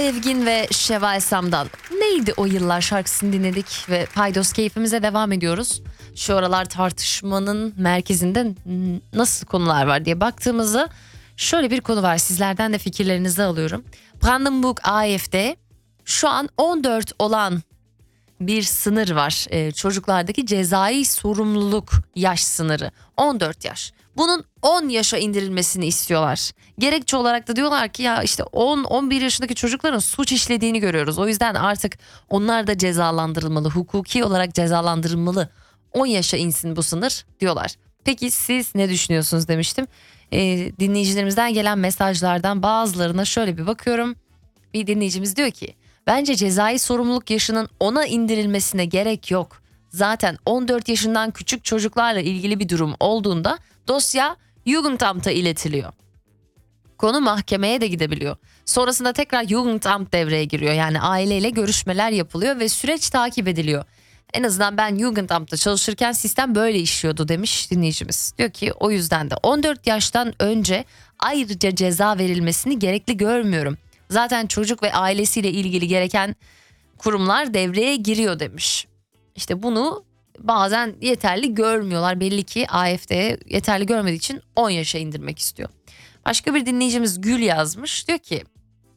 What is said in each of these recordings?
Evgin ve Şevval Sam'dan Neydi O Yıllar şarkısını dinledik ve paydos keyfimize devam ediyoruz. Şu aralar tartışmanın merkezinde nasıl konular var diye baktığımızda şöyle bir konu var. Sizlerden de fikirlerinizi alıyorum. Brandenburg AFD şu an 14 olan bir sınır var. Çocuklardaki cezai sorumluluk yaş sınırı 14 yaş. Bunun 10 yaşa indirilmesini istiyorlar. Gerekçe olarak da diyorlar ki ya işte 10-11 yaşındaki çocukların suç işlediğini görüyoruz. O yüzden artık onlar da cezalandırılmalı, hukuki olarak cezalandırılmalı. 10 yaşa insin bu sınır diyorlar. Peki siz ne düşünüyorsunuz demiştim. Dinleyicilerimizden gelen mesajlardan bazılarına şöyle bir bakıyorum. Bir dinleyicimiz diyor ki bence cezai sorumluluk yaşının 10'a indirilmesine gerek yok. Zaten 14 yaşından küçük çocuklarla ilgili bir durum olduğunda dosya Jugendamt'a iletiliyor. Konu mahkemeye de gidebiliyor. Sonrasında tekrar Jugendamt devreye giriyor. Yani aileyle görüşmeler yapılıyor ve süreç takip ediliyor. En azından ben Jugendamt'ta çalışırken sistem böyle işliyordu demiş dinleyicimiz. Diyor ki o yüzden de 14 yaştan önce ayrıca ceza verilmesini gerekli görmüyorum. Zaten çocuk ve ailesiyle ilgili gereken kurumlar devreye giriyor demiş. İşte bunu bazen yeterli görmüyorlar. Belli ki AfD yeterli görmediği için 10 yaşa indirmek istiyor. Başka bir dinleyicimiz Gül yazmış. Diyor ki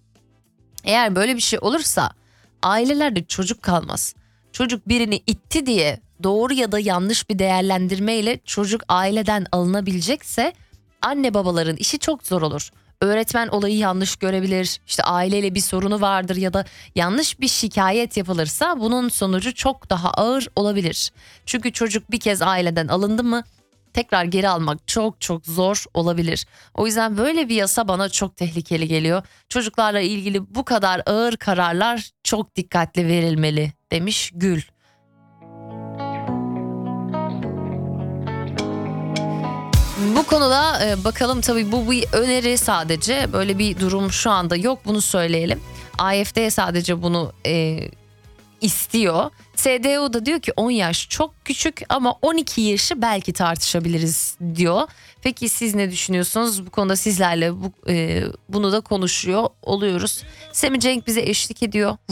eğer böyle bir şey olursa ailelerde çocuk kalmaz. Çocuk birini itti diye doğru ya da yanlış bir değerlendirmeyle çocuk aileden alınabilecekse anne babaların işi çok zor olur. Öğretmen olayı yanlış görebilir, işte aileyle bir sorunu vardır ya da yanlış bir şikayet yapılırsa bunun sonucu çok daha ağır olabilir. Çünkü çocuk bir kez aileden alındı mı tekrar geri almak çok çok zor olabilir. O yüzden böyle bir yasa bana çok tehlikeli geliyor. Çocuklarla ilgili bu kadar ağır kararlar çok dikkatli verilmeli demiş Gül. Bu konuda bakalım tabii bu bir öneri sadece böyle bir durum şu anda yok bunu söyleyelim. AfD sadece bunu istiyor. CDU da diyor ki 10 yaş çok küçük ama 12 yaşı belki tartışabiliriz diyor. Peki siz ne düşünüyorsunuz? Bu konuda sizlerle bunu da konuşuyor oluyoruz. Semih Cenk bize eşlik ediyor.